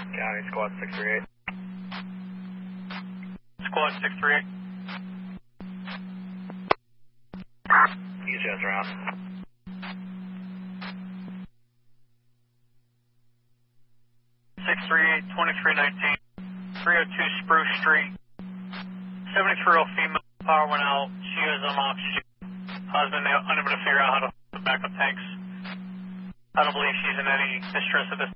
County Squad 638. Squad 638. You just around. 638-2319, 302 Spruce Street. 73-year-old female, power went out. She has oxygen. Husband unable to figure out how to put backup tanks. I don't believe she's in any distress at this